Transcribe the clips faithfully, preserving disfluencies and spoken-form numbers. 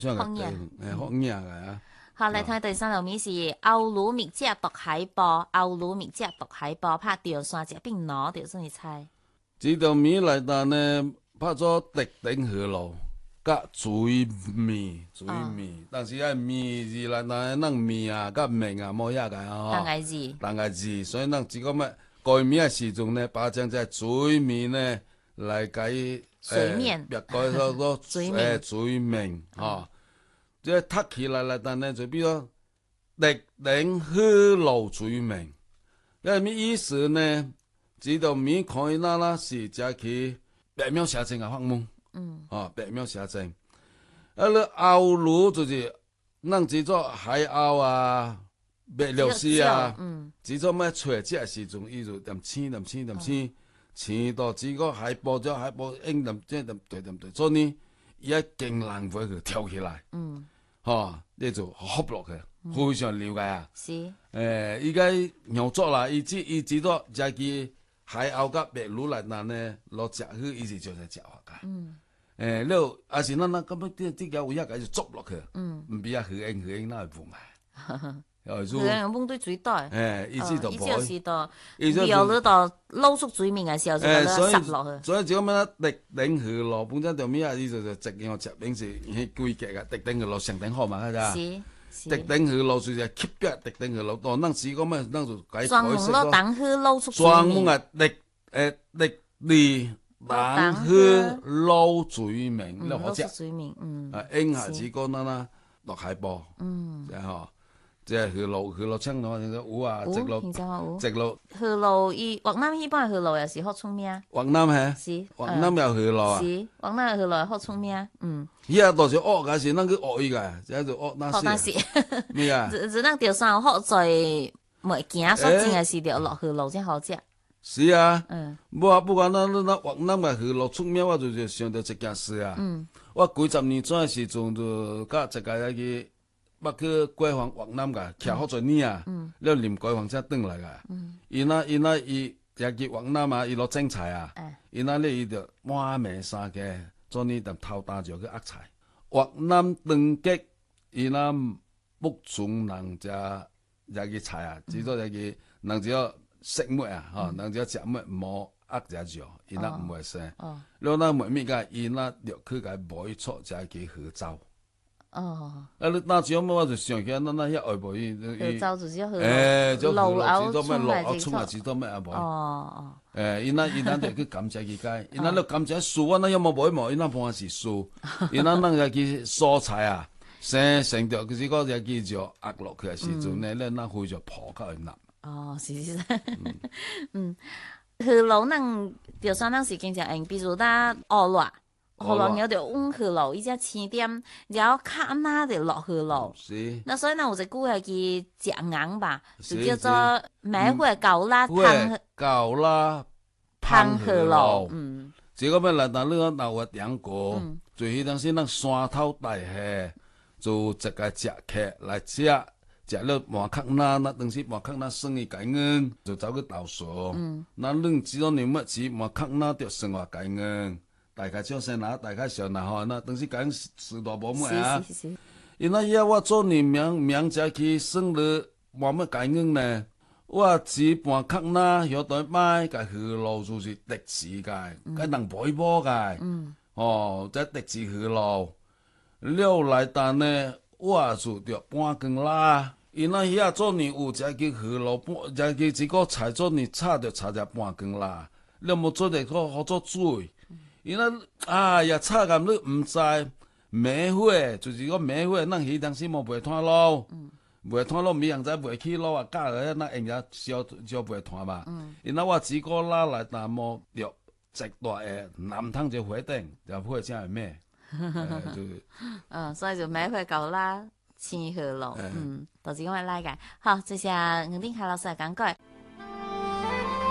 方言， 诶，方言个啊。 好，嚟睇第三道面是歐魯蜜汁毒海波，歐魯蜜汁毒海波拍掉山只邊攞掉先去猜。 这道面内底呢，拍做特定河路，甲水面，水面，但是啊面字内底咱面啊，甲面啊，无遐个啊大吼， 概字， 同个字，所以咱只个咩改面的时阵呢，把将这水面呢来改诶， 水面， 别改做做水诶面， 水面吼，这读起来内底呢，就比如特定河路水面，那咩意思呢？这道面看伊那那是只去白描写真啊放问， 嗯， 哦，白描写真。啊，了后鲈就是咱制作海鸥啊、白鹭鸶啊， 嗯， 制作咩找只时阵，伊就点青点青点青，青到这个海波咗海波应点即点对点对，所以呢，伊一劲浪会去跳起来， 嗯， 吼，你就合落去，非常了解啊。 是， 诶，伊个用作啦，伊只伊制作只支海鸥甲白鲈来那呢，落食去，伊是就是食法噶。 嗯， 诶，了也是咱那咁样啲啲条有一个就捉落去， 嗯， 唔比啊去应去应那会补嘛。又佢用崩堆水袋， 诶，伊只就意思无， 是到伊就苗嗰度撈縮水面嘅時候就诶， 咁所以樣塞落去。 所以只咁样特定去路，本身条面啊，伊就就直样食名是迄规格个特定去路上顶好嘛，咋？ 是是。 特定去路就是吸壁特定去路，哦，咱是讲咩，咱就改專門攞改色咯。 等去撈縮水專門面， 啊，特诶特地人去撈水面， 嗯， 你好食撈縮。水面，嗯， 啊，應下是子講咱啦落海波， 嗯， 即係嗬，即係去路去路青咯，有啊，直有， 路現在有。 直路去路伊越南迄般去路也是好出名， 越南係， 是， 越南又去路啊， 是，越南去路好出名，嗯， 伊啊都是學嘅是，咱去學伊個，即係就學那好，但些是， 咩啊？ 只只能條山好在袂行，所真係是着落去路才好食， 是啊， 嗯無啊，不管咱咱咱越南嘅去路出名，我就是想到一件事啊。 嗯我幾十年前嘅時陣就甲一個迄個。捌去桂芳越南噶，徛好侪年啊， 嗯了啉桂芳才轉來噶。 嗯， 伊那伊那伊也去越南啊，伊落種菜啊， 哎， 伊那咧伊就滿面衫嘅，做呢就偷打就去壓菜。越南當季伊那牧村人只也去菜啊，只做也去人只要食物啊，吼，人只要食物冇壓只肉，伊那唔會生。 哦了咱問物個，伊那就去甲磨一撮，只去合奏。 哦， 啊！你那時我就想起咱那遐外婆伊去走就是要去誒，就路路知道咩後衝來路衝啊， 這知道咩啊無？ 哦哦， 誒，伊那伊那就去感謝佢解，伊那了感謝樹，我那有冇無無？伊那半是樹，伊那那個去蔬菜啊，生成着就是個就去就壓落去嘅時陣呢，咧那會就破開去納。 哦，是是，嗯，去路咱條山咱是經常用，比如咱學落。河浪有條溫去路，伊只青點，然後卡那就落去路。 是。 那所以呢，有一句係叫食硬吧，就是叫是做買火狗啦， 會烹搞啦， 烹去路路。。 嗯這個咩來？但你講鬧我兩個， 嗯就迄當時咱山頭大下，就一個食客來食，食了換殼那，那當時換殼那生意解硬，就走去投訴。 嗯那恁只要你乜錢換殼那着生活解硬，大概少先拿，大概小拿吼，那當時解硬時代無乜啊。 是是是， 因那遐我做年名名只去算了冇乜解硬呢。我只半殼那曉得買，個去路就是特市個，個人陪波個。 嗯哦，即特市去路，了來但呢，我就着半更啦。因那遐做年有只去去路半，只去一個菜做年炒着炒只半更啦。了冇做着個好做水，因那啊呀炒咁你毋知買火，就是個買火，咱迄當時冇賣炭路。袂炭路，咪人知袂起路啊！假個那人家少少袂炭嘛。因那我只個拉來淡薄着直大誒南湯就火頂，就火才會咩？就嗯，所以就買火狗啦，青去路，嗯，就是咁樣來嘅。好，這是吳定海老師嚟講過。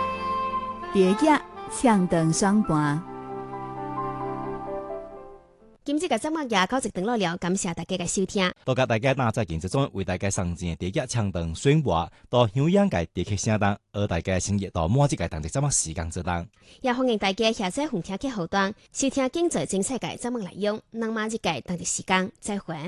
蝶仔唱斷雙盤， 今次嘅節目也到一段落了，感謝大家嘅收聽。 多謝大家那在現實中為大家送進第一槍燈宣話，到響應嘅地區聲檔，而大家先熱到滿節嘅當地節目時間之檔。 也歡迎大家下載紅聽嘅後端收聽經濟精彩嘅節目內容，能滿節嘅當地時間再會。